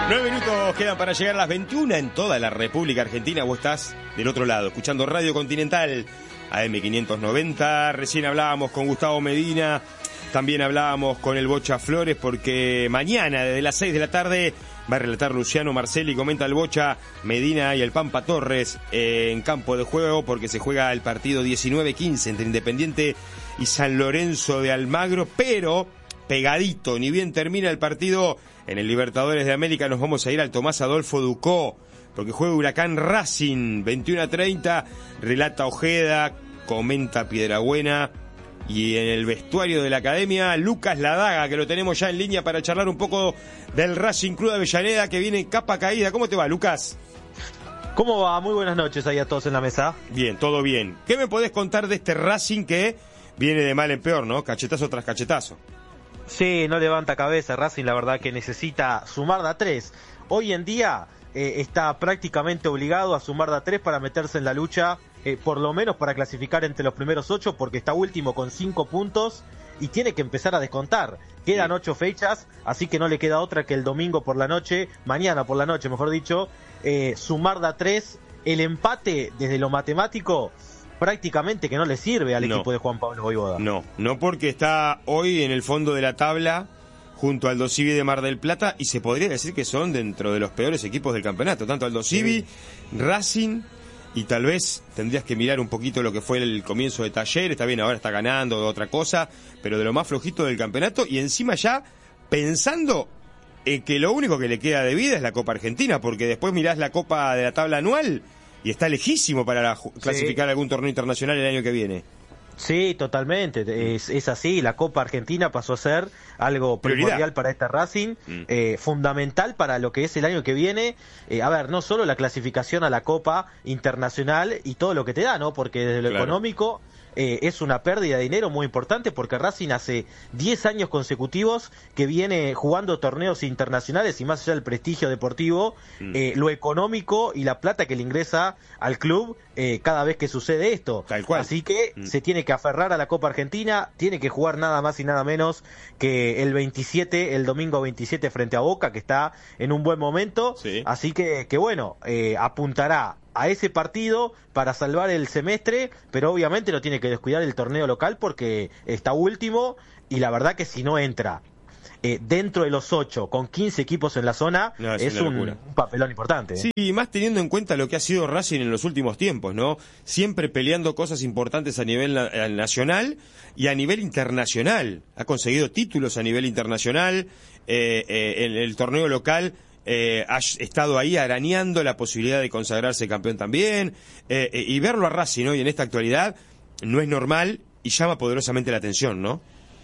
9 minutos quedan para llegar a las 21 en toda la República Argentina. Vos estás del otro lado, escuchando Radio Continental, AM590. Recién hablábamos con Gustavo Medina, también hablábamos con el Bocha Flores, porque mañana desde las 6 de la tarde va a relatar Luciano Marcelli, comenta el Bocha, Medina y el Pampa Torres en campo de juego, porque se juega el partido 19-15 entre Independiente y San Lorenzo de Almagro, pero pegadito, ni bien termina el partido en el Libertadores de América, nos vamos a ir al Tomás Adolfo Ducó, porque juega Huracán Racing, 21-30, relata Ojeda, comenta Piedrabuena, y en el vestuario de la academia, Lucas Ladaga, que lo tenemos ya en línea para charlar un poco del Racing Club de Avellaneda, que viene capa caída. ¿Cómo te va, Lucas? ¿Cómo va? Muy buenas noches ahí a todos en la mesa. Bien, todo bien. ¿Qué me podés contar de este Racing que viene de mal en peor, ¿no? Cachetazo tras cachetazo. Sí, no levanta cabeza Racing, la verdad que necesita sumar de a 3. Hoy en día está prácticamente obligado a sumar de a 3 para meterse en la lucha, por lo menos para clasificar entre los primeros 8, porque está último con 5 puntos y tiene que empezar a descontar. Quedan 8 fechas, así que no le queda otra que el domingo por la noche, mañana por la noche mejor dicho, sumar de a 3. El empate desde lo matemático prácticamente que no le sirve al equipo de Juan Pablo Vojvoda. No porque está hoy en el fondo de la tabla junto al Aldosivi de Mar del Plata, y se podría decir que son dentro de los peores equipos del campeonato, tanto Aldosivi, Racing, y tal vez tendrías que mirar un poquito lo que fue el comienzo de Talleres. Está bien, ahora está ganando otra cosa, pero de lo más flojito del campeonato, y encima ya pensando en que lo único que le queda de vida es la Copa Argentina, porque después mirás la Copa de la tabla anual y está lejísimo para clasificar algún torneo internacional el año que viene. Sí, totalmente, es así. La Copa Argentina pasó a ser algo primordial para este Racing, fundamental para lo que es el año que viene. A ver, no solo la clasificación a la Copa Internacional y todo lo que te da, ¿no? Porque desde lo económico es una pérdida de dinero muy importante, porque Racing hace 10 años consecutivos que viene jugando torneos internacionales, y más allá del prestigio deportivo, lo económico y la plata que le ingresa al club cada vez que sucede esto. Tal cual. Así que se tiene que aferrar a la Copa Argentina, tiene que jugar nada más y nada menos que el domingo 27 frente a Boca, que está en un buen momento. Sí. Así que bueno, apuntará a ese partido para salvar el semestre, pero obviamente no tiene que descuidar el torneo local porque está último, y la verdad que si no entra dentro de los 8 con 15 equipos en la zona, es un papelón importante. Sí, y más teniendo en cuenta lo que ha sido Racing en los últimos tiempos, ¿no? Siempre peleando cosas importantes a nivel nacional y a nivel internacional. Ha conseguido títulos a nivel internacional, en el torneo local ha estado ahí arañando la posibilidad de consagrarse campeón también, y verlo a Racing hoy en esta actualidad no es normal y llama poderosamente la atención, ¿no?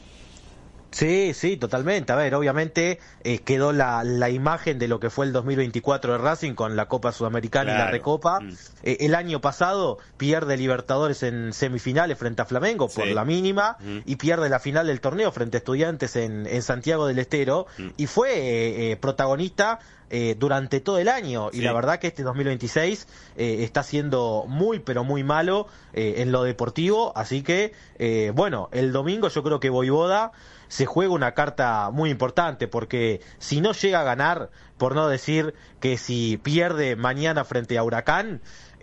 Sí, totalmente. A ver, obviamente quedó la imagen de lo que fue el 2024 de Racing con la Copa Sudamericana y la Recopa. El año pasado pierde Libertadores en semifinales frente a Flamengo por la mínima, y pierde la final del torneo frente a Estudiantes en Santiago del Estero, y fue protagonista durante todo el año, y la verdad que este 2026 está siendo muy pero muy malo en lo deportivo, así que bueno, el domingo yo creo que Vojvoda se juega una carta muy importante, porque si no llega a ganar, por no decir que si pierde mañana frente a Huracán,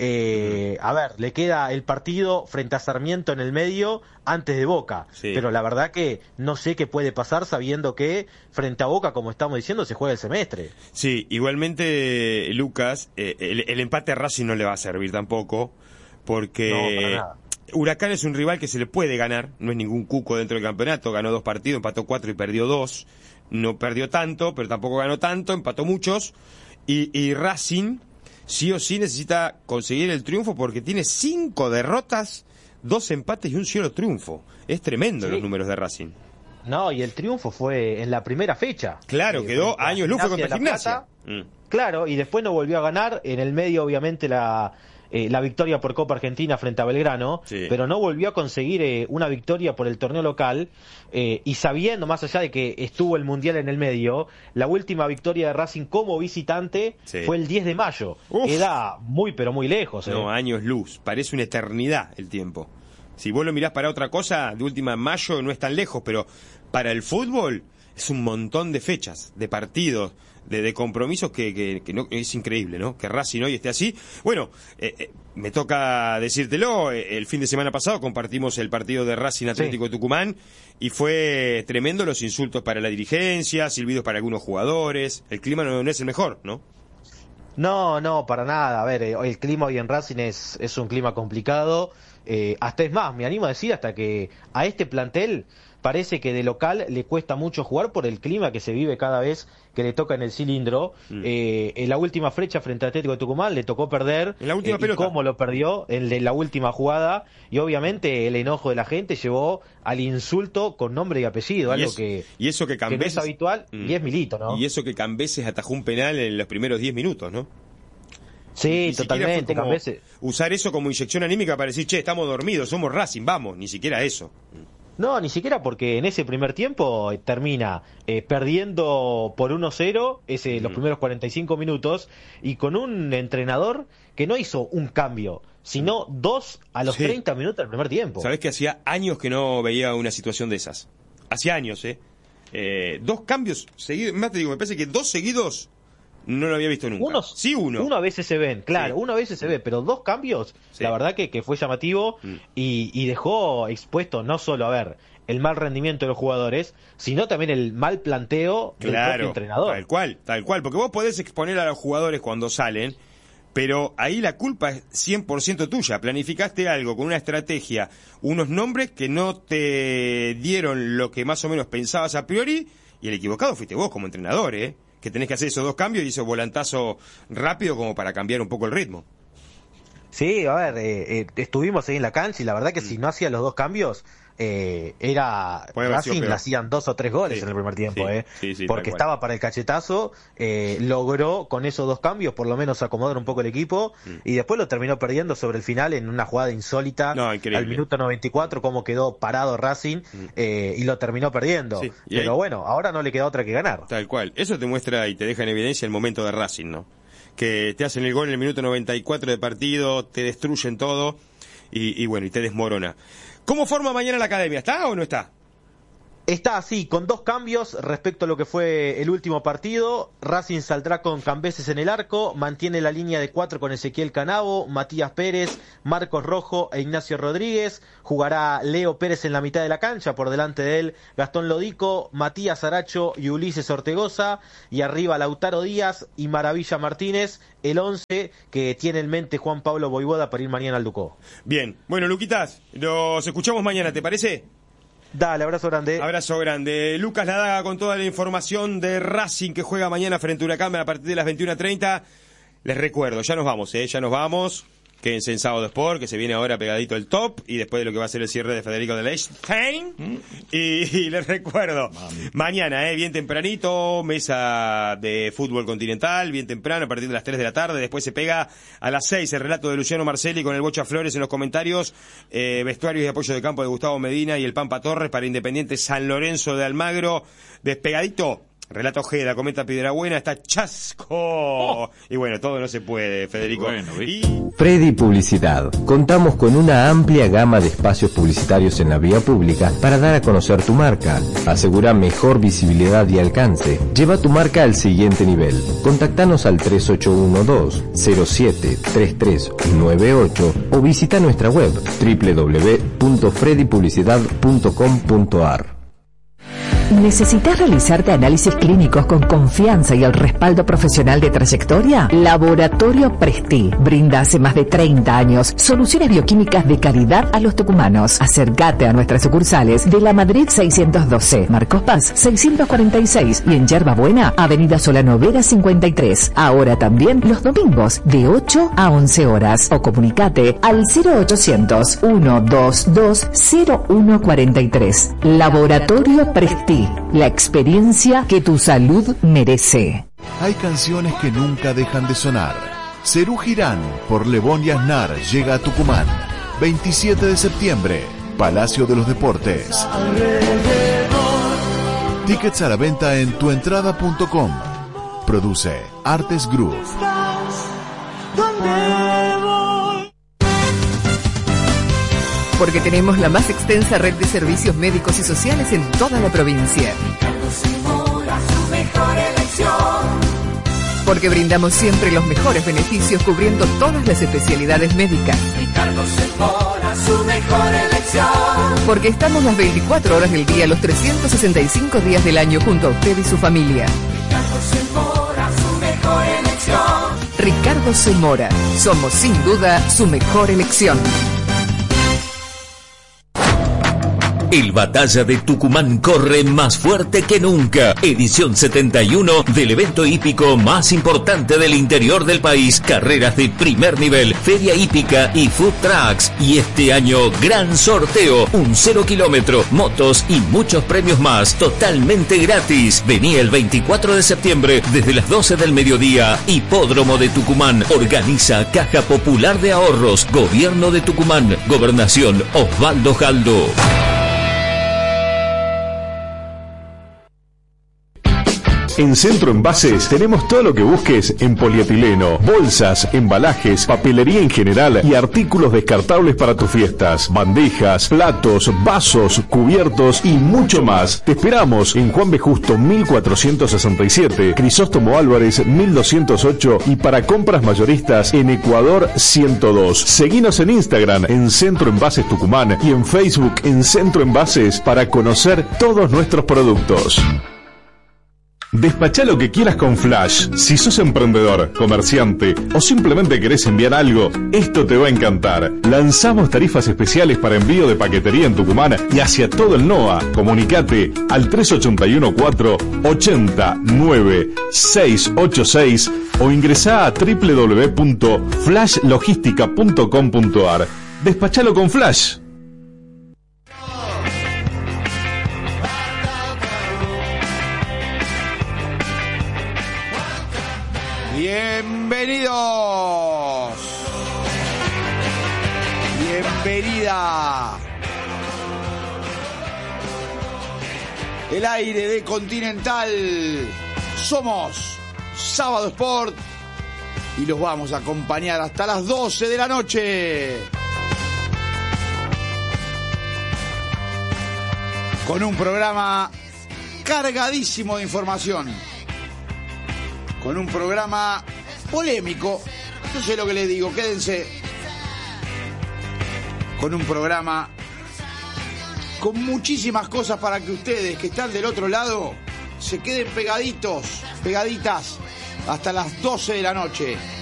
a ver, le queda el partido frente a Sarmiento en el medio antes de Boca, pero la verdad que no sé qué puede pasar sabiendo que frente a Boca, como estamos diciendo, se juega el semestre. Sí, igualmente, Lucas, el empate a Racing no le va a servir tampoco, porque no, para nada. Huracán es un rival que se le puede ganar, no es ningún cuco dentro del campeonato, ganó 2 partidos, empató 4 y perdió 2, no perdió tanto, pero tampoco ganó tanto, empató muchos, y Racing sí o sí necesita conseguir el triunfo, porque tiene 5 derrotas, 2 empates y un solo triunfo. Es tremendo los números de Racing. No, y el triunfo fue en la primera fecha. Claro, quedó a años luz, fue contra Gimnasia. Claro, y después no volvió a ganar, en el medio obviamente la victoria por Copa Argentina frente a Belgrano, pero no volvió a conseguir una victoria por el torneo local, y sabiendo, más allá de que estuvo el Mundial en el medio, la última victoria de Racing como visitante fue el 10 de mayo. Queda muy pero muy lejos. No, años luz, parece una eternidad el tiempo. Si vos lo mirás para otra cosa, de última, mayo no es tan lejos, pero para el fútbol es un montón de fechas, de partidos, de compromisos que no, es increíble, ¿no? Que Racing hoy esté así. Bueno, me toca decírtelo, el fin de semana pasado compartimos el partido de Racing Atlético de Tucumán y fue tremendo los insultos para la dirigencia, silbidos para algunos jugadores, el clima no es el mejor, ¿no? No, para nada. A ver, el clima hoy en Racing es un clima complicado. Hasta es más, me animo a decir hasta que a este plantel parece que de local le cuesta mucho jugar por el clima que se vive cada vez que le toca en el cilindro. En la última fecha frente al Atlético de Tucumán le tocó perder. En la última pelota. Y cómo lo perdió en la última jugada. Y obviamente el enojo de la gente llevó al insulto con nombre y apellido. Algo que no es habitual y es Milito, ¿no? Y eso que Cambeses atajó un penal en los primeros 10 minutos, ¿no? Sí, totalmente. Usar eso como inyección anímica para decir, che, estamos dormidos, somos Racing, vamos, ni siquiera eso. No, ni siquiera porque en ese primer tiempo termina perdiendo por 1-0 los primeros 45 minutos y con un entrenador que no hizo un cambio, sino 2 a los 30 minutos del primer tiempo. Sabés que hacía años que no veía una situación de esas. Hacía años, 2 cambios seguidos, más te digo, me parece que 2 seguidos no lo había visto nunca. Uno. Uno a veces se ven, claro, uno a veces se ve, pero 2 cambios, la verdad que fue llamativo y dejó expuesto no solo, a ver, el mal rendimiento de los jugadores, sino también el mal planteo del propio entrenador. Tal cual, porque vos podés exponer a los jugadores cuando salen, pero ahí la culpa es 100% tuya. Planificaste algo con una estrategia, unos nombres que no te dieron lo que más o menos pensabas a priori, y el equivocado fuiste vos como entrenador, que tenés que hacer esos 2 cambios y esos volantazo rápido como para cambiar un poco el ritmo. Sí, a ver, estuvimos ahí en la cancha y la verdad que si no hacía los 2 cambios, Racing le hacían 2 o 3 goles en el primer tiempo, porque estaba para el cachetazo, logró con esos 2 cambios por lo menos acomodar un poco el equipo y después lo terminó perdiendo sobre el final en una jugada insólita al minuto 94, como quedó parado Racing y lo terminó perdiendo. Pero bueno, ahora no le queda otra que ganar. Tal cual, eso te muestra y te deja en evidencia el momento de Racing, ¿no? Que te hacen el gol en el minuto 94 de partido, te destruyen todo y bueno, y te desmorona. ¿Cómo forma mañana la academia? ¿Está o no está? Está así, con 2 cambios respecto a lo que fue el último partido. Racing saldrá con Cambeses en el arco, mantiene la línea de 4 con Ezequiel Canavo, Matías Pérez, Marcos Rojo e Ignacio Rodríguez. Jugará Leo Pérez en la mitad de la cancha, por delante de él Gastón Lodico, Matías Aracho y Ulises Ortegoza. Y arriba Lautaro Díaz y Maravilla Martínez, el 11 que tiene en mente Juan Pablo Voivoda para ir mañana al Ducó. Bien, bueno Luquitas, nos escuchamos mañana, ¿te parece? Dale, abrazo grande. Abrazo grande. Lucas Ladaga con toda la información de Racing que juega mañana frente a Huracán a partir de las 21:30. Les recuerdo, ya nos vamos, ya nos vamos. Quédense en Sábado Sport, que se viene ahora pegadito el top, y después de lo que va a ser el cierre de Federico de Leichtein. Y les recuerdo, mañana, bien tempranito, mesa de fútbol continental, bien temprano, a partir de las 3 de la tarde, después se pega a las 6 el relato de Luciano Marcelli con el Bocha Flores en los comentarios, vestuarios y apoyo de campo de Gustavo Medina y el Pampa Torres para Independiente San Lorenzo de Almagro, despegadito. Relato Ojeda, comenta Piedrabuena, está Chasco. Y bueno, todo no se puede, Federico. Freddy Publicidad. Contamos con una amplia gama de espacios publicitarios en la vía pública para dar a conocer tu marca. Asegura mejor visibilidad y alcance. Lleva tu marca al siguiente nivel. Contactanos al 3812-073398 o visita nuestra web www.freddypublicidad.com.ar. ¿Necesitas realizarte análisis clínicos con confianza y el respaldo profesional de trayectoria? Laboratorio Presti brinda hace más de 30 años soluciones bioquímicas de calidad a los tucumanos. Acércate a nuestras sucursales de La Madrid 612, Marcos Paz 646 y en Yerba Buena, Avenida Solano Vera 53. Ahora también los domingos de 8 a 11 horas o comunicate al 0800-122-0143. Laboratorio Presti. La experiencia que tu salud merece. Hay canciones que nunca dejan de sonar. Serú Girán por Lebón y Aznar llega a Tucumán. 27 de septiembre, Palacio de los Deportes. Tickets a la venta en tuentrada.com. Produce Artes Groove. Porque tenemos la más extensa red de servicios médicos y sociales en toda la provincia. porque brindamos siempre los mejores beneficios cubriendo todas las especialidades médicas. Ricardo Semora, su mejor elección. Porque estamos las 24 horas del día, los 365 días del año junto a usted y su familia. Ricardo Semora, su mejor elección. Ricardo Semora, somos sin duda su mejor elección. El Batalla de Tucumán corre más fuerte que nunca. Edición 71 del evento hípico más importante del interior del país. Carreras de primer nivel, feria hípica y food trucks. Y este año, gran sorteo. Un 0 kilómetro, motos y muchos premios más. Totalmente gratis. Vení el 24 de septiembre desde las 12 del mediodía. Hipódromo de Tucumán. Organiza Caja Popular de Ahorros. Gobierno de Tucumán. Gobernación Osvaldo Jaldo. En Centro Envases tenemos todo lo que busques en polietileno, bolsas, embalajes, papelería en general y artículos descartables para tus fiestas, bandejas, platos, vasos, cubiertos y mucho más. Te esperamos en Juan B. Justo 1467, Crisóstomo Álvarez 1208 y para compras mayoristas en Ecuador 102. Seguinos en Instagram en Centro Envases Tucumán y en Facebook en Centro Envases para conocer todos nuestros productos. Despachá lo que quieras con Flash. Si sos emprendedor, comerciante o simplemente querés enviar algo, esto te va a encantar. Lanzamos tarifas especiales para envío de paquetería en Tucumán y hacia todo el NOA. Comunicate al 3814-89686 o ingresá a www.flashlogistica.com.ar. Despachalo con Flash. Bienvenidos. Bienvenida. El aire de Continental. Somos Sábado Sport y los vamos a acompañar hasta las 12 de la noche. Con un programa cargadísimo de información. Con un programa polémico, no sé lo que les digo, quédense. Con un programa con muchísimas cosas para que ustedes que están del otro lado se queden pegaditos, pegaditas hasta las 12 de la noche.